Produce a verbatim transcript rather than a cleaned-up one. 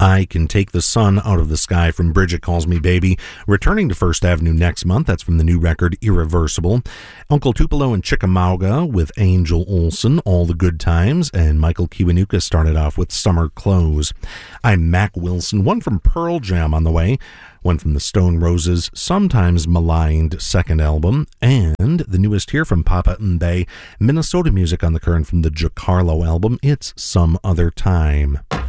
I Can Take the Sun Out of the Sky from Bridget Calls Me Baby. Returning to First Avenue next month, that's from the new record Irreversible. Uncle Tupelo and Chickamauga with Angel Olsen, All the Good Times, and Michael Kiwanuka started off with Summer Clothes. I'm Mac Wilson, one from Pearl Jam on the way, one from the Stone Roses' sometimes maligned second album, and the newest here from Papa Mbaye, Minnesota music on the current from the Giancarlo album, It's Some Other Time.